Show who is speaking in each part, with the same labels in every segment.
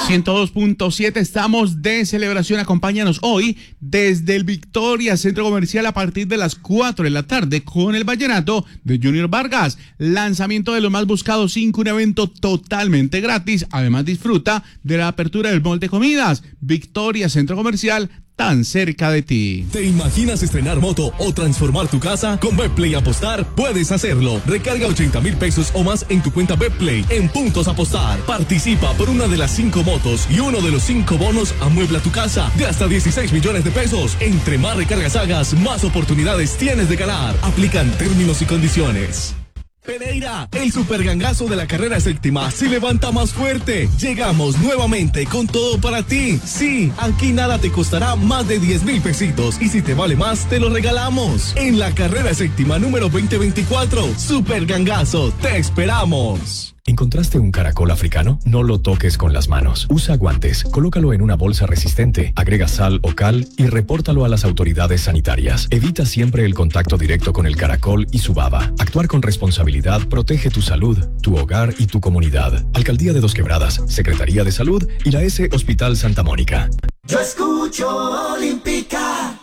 Speaker 1: 102.7, estamos de celebración. Acompáñanos hoy desde el Victoria Centro Comercial a partir de las 4 de la tarde con el vallenato de Junior Vargas. Lanzamiento de los más buscados 5, un evento totalmente gratis. Además disfruta de la apertura del mall de comidas. Victoria Centro Comercial, tan cerca de ti.
Speaker 2: ¿Te imaginas estrenar moto o transformar tu casa? Con Betplay Apostar puedes hacerlo. Recarga 80,000 pesos o más en tu cuenta Betplay en Puntos Apostar. Participa por una de las 5 motos y uno de los 5 bonos amuebla tu casa de hasta 16 millones de pesos. Entre más recargas hagas, más oportunidades tienes de ganar. Aplican términos y condiciones. Pereira, el supergangazo de la carrera séptima se levanta más fuerte. Llegamos nuevamente con todo para ti. Sí, aquí nada te costará más de 10,000 pesitos y si te vale más, te lo regalamos. En la carrera séptima número 2024, supergangazo, te esperamos.
Speaker 3: ¿Encontraste un caracol africano? No lo toques con las manos. Usa guantes, colócalo en una bolsa resistente, agrega sal o cal y repórtalo a las autoridades sanitarias. Evita siempre el contacto directo con el caracol y su baba. Actuar con responsabilidad protege tu salud, tu hogar y tu comunidad. Alcaldía de Dos Quebradas, Secretaría de Salud y la S Hospital Santa Mónica.
Speaker 4: Yo escucho Olímpica.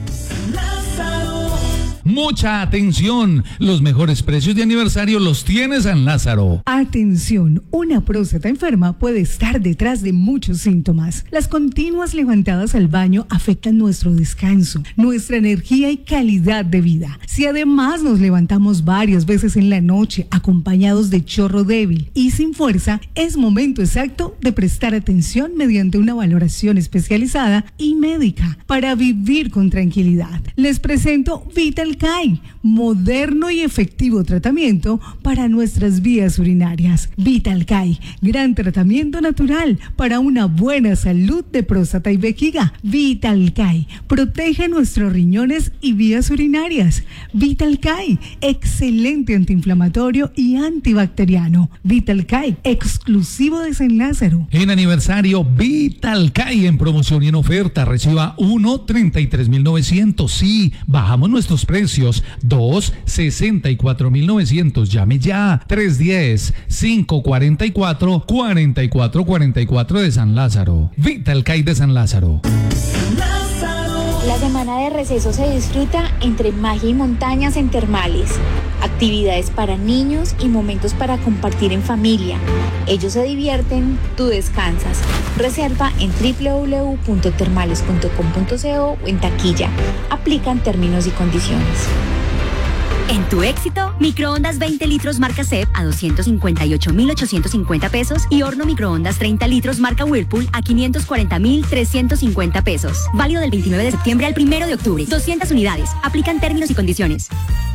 Speaker 5: Mucha atención, los mejores precios de aniversario los tiene San Lázaro.
Speaker 6: Atención, una próstata enferma puede estar detrás de muchos síntomas. Las continuas levantadas al baño afectan nuestro descanso, nuestra energía y calidad de vida. Si además nos levantamos varias veces en la noche acompañados de chorro débil y sin fuerza, es momento exacto de prestar atención mediante una valoración especializada y médica para vivir con tranquilidad. Les presento Vital Kai, moderno y efectivo tratamiento para nuestras vías urinarias. Vital Kai, gran tratamiento natural para una buena salud de próstata y vejiga. Vital Kai, protege nuestros riñones y vías urinarias. Vital Kai, excelente antiinflamatorio y antibacteriano. Vital Kai, exclusivo de San Lázaro.
Speaker 5: En aniversario, Vital Kai en promoción y en oferta. Reciba 1, 33.900. Sí, bajamos nuestros precios. 2, 64.900. Llame ya. 310-544-4444 de San Lázaro. Vital Kai de San Lázaro.
Speaker 7: La semana de receso se disfruta entre magia y montañas en Termales. Actividades para niños y momentos para compartir en familia. Ellos se divierten, tú descansas. Reserva en www.termales.com.co o en taquilla. Aplican términos y condiciones.
Speaker 8: En tu éxito, microondas 20 litros marca CEP a 258.850 pesos y horno microondas 30 litros marca Whirlpool a 540.350 pesos. Válido del 29 de septiembre al 1 de octubre. 200 unidades. Aplican términos y condiciones.